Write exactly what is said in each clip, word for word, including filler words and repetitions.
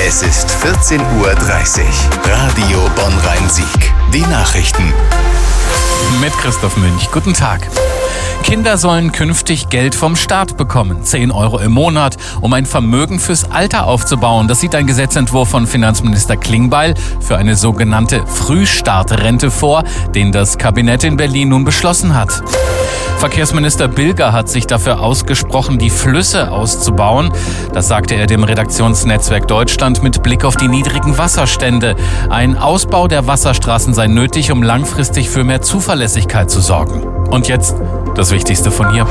Es ist vierzehn Uhr dreißig. Radio Bonn-Rhein-Sieg. Die Nachrichten. Mit Christoph Münch. Guten Tag. Kinder sollen künftig Geld vom Staat bekommen. zehn Euro im Monat, um ein Vermögen fürs Alter aufzubauen. Das sieht ein Gesetzentwurf von Finanzminister Klingbeil für eine sogenannte Frühstartrente vor, den das Kabinett in Berlin nun beschlossen hat. Verkehrsminister Bilger hat sich dafür ausgesprochen, die Flüsse auszubauen. Das sagte er dem Redaktionsnetzwerk Deutschland mit Blick auf die niedrigen Wasserstände. Ein Ausbau der Wasserstraßen sei nötig, um langfristig für mehr Zuverlässigkeit zu sorgen. Und jetzt das Wichtigste von hier.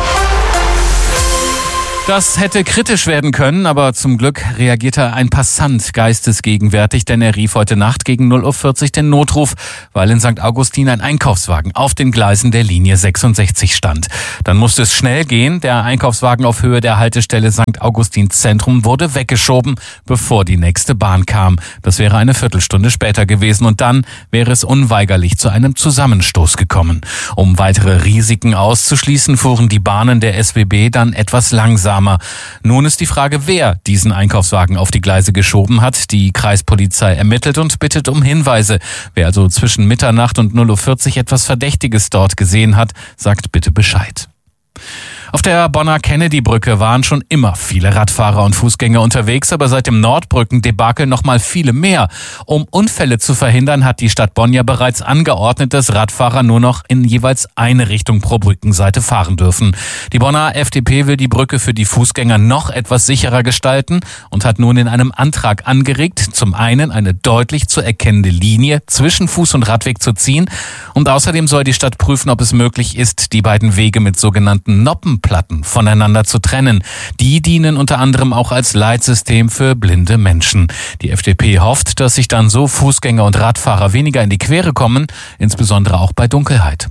Das hätte kritisch werden können, aber zum Glück reagierte ein Passant geistesgegenwärtig, denn er rief heute Nacht gegen null Uhr vierzig den Notruf, weil in Sankt Augustin ein Einkaufswagen auf den Gleisen der Linie sechsundsechzig stand. Dann musste es schnell gehen. Der Einkaufswagen auf Höhe der Haltestelle Sankt Augustin Zentrum wurde weggeschoben, bevor die nächste Bahn kam. Das wäre eine Viertelstunde später gewesen und dann wäre es unweigerlich zu einem Zusammenstoß gekommen. Um weitere Risiken auszuschließen, fuhren die Bahnen der S B B dann etwas langsamer. Nun ist die Frage, wer diesen Einkaufswagen auf die Gleise geschoben hat. Die Kreispolizei ermittelt und bittet um Hinweise. Wer also zwischen Mitternacht und null Uhr vierzig etwas Verdächtiges dort gesehen hat, sagt bitte Bescheid. Auf der Bonner Kennedy-Brücke waren schon immer viele Radfahrer und Fußgänger unterwegs, aber seit dem Nordbrücken-Debakel noch mal viele mehr. Um Unfälle zu verhindern, hat die Stadt Bonn ja bereits angeordnet, dass Radfahrer nur noch in jeweils eine Richtung pro Brückenseite fahren dürfen. Die Bonner F D P will die Brücke für die Fußgänger noch etwas sicherer gestalten und hat nun in einem Antrag angeregt, zum einen eine deutlich zu erkennende Linie zwischen Fuß- und Radweg zu ziehen und außerdem soll die Stadt prüfen, ob es möglich ist, die beiden Wege mit sogenannten Noppen Platten voneinander zu trennen. Die dienen unter anderem auch als Leitsystem für blinde Menschen. Die F D P hofft, dass sich dann so Fußgänger und Radfahrer weniger in die Quere kommen, insbesondere auch bei Dunkelheit.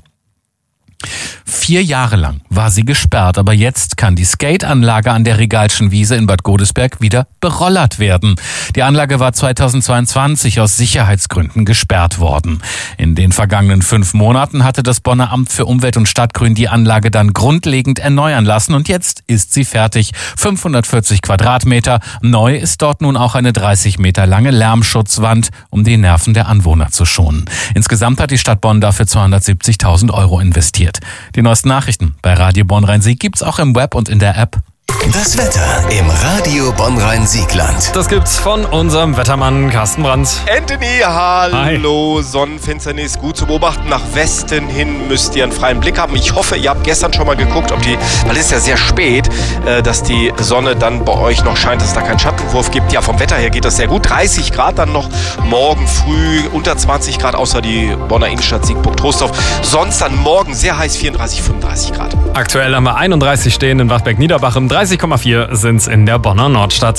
Vier Jahre lang war sie gesperrt, aber jetzt kann die Skateanlage an der Regalschen Wiese in Bad Godesberg wieder berollert werden. Die Anlage war zweitausendzweiundzwanzig aus Sicherheitsgründen gesperrt worden. In den vergangenen fünf Monaten hatte das Bonner Amt für Umwelt und Stadtgrün die Anlage dann grundlegend erneuern lassen und jetzt ist sie fertig. fünfhundertvierzig Quadratmeter. Neu ist dort nun auch eine dreißig Meter lange Lärmschutzwand, um die Nerven der Anwohner zu schonen. Insgesamt hat die Stadt Bonn dafür zweihundertsiebzigtausend Euro investiert. Die neuesten Nachrichten bei Radio Bonn-Rhein-Sieg gibt's auch im Web und in der App. Das Wetter im Radio Bonn-Rhein-Siegland. Das gibt's von unserem Wettermann Carsten Brandt. Anthony, hallo. Hi. Sonnenfinsternis gut zu beobachten. Nach Westen hin müsst ihr einen freien Blick haben. Ich hoffe, ihr habt gestern schon mal geguckt, ob die, weil es ist ja sehr spät, dass die Sonne dann bei euch noch scheint, dass es da keinen Schattenwurf gibt. Ja, vom Wetter her geht das sehr gut. dreißig Grad dann noch morgen früh, unter zwanzig Grad, außer die Bonner Innenstadt Siegburg-Trostorf. Sonst dann morgen sehr heiß, vierunddreißig, fünfunddreißig Grad. Aktuell haben wir einunddreißig stehen in Wachtberg-Niederbach, im dreißig Komma vier sind es in der Bonner Nordstadt.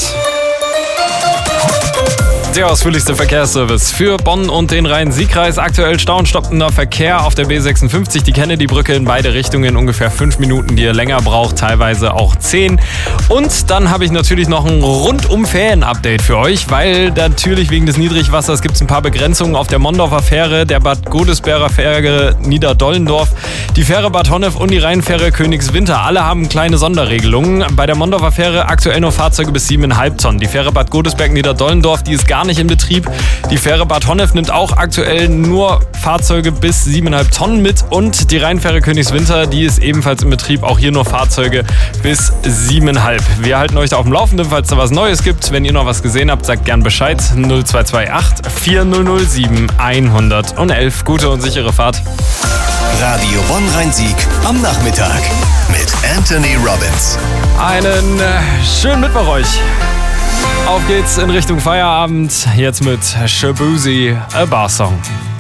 Der ausführlichste Verkehrsservice für Bonn und den Rhein-Sieg-Kreis. Aktuell stau- und stoppender Verkehr auf der B sechsundfünfzig, die Kennedy-Brücke in beide Richtungen. Ungefähr fünf Minuten, die ihr länger braucht, teilweise auch zehn. Und dann habe ich natürlich noch ein Rundum-Ferien-Update für euch, weil natürlich wegen des Niedrigwassers gibt es ein paar Begrenzungen auf der Mondorfer Fähre, der Bad Godesberger Fähre Niederdollendorf, die Fähre Bad Honnef und die Rheinfähre Königswinter. Alle haben kleine Sonderregelungen. Bei der Mondorfer Fähre aktuell nur Fahrzeuge bis sieben Komma fünf Tonnen. Die Fähre Bad Godesberg Niederdollendorf, die ist gar nicht in Betrieb. Die Fähre Bad Honnef nimmt auch aktuell nur Fahrzeuge bis sieben Komma fünf Tonnen mit und die Rheinfähre Königswinter, die ist ebenfalls in Betrieb. Auch hier nur Fahrzeuge bis sieben Komma fünf. Wir halten euch da auf dem Laufenden, falls da was Neues gibt. Wenn ihr noch was gesehen habt, sagt gern Bescheid. null zwei zwei acht, vier null null sieben, eins null eins. Gute und sichere Fahrt. Radio Bonn-Rhein-Sieg am Nachmittag mit Anthony Robbins. Einen äh, schönen Mittwoch euch. Auf geht's in Richtung Feierabend. Jetzt mit Shabuzi, A Bar Song.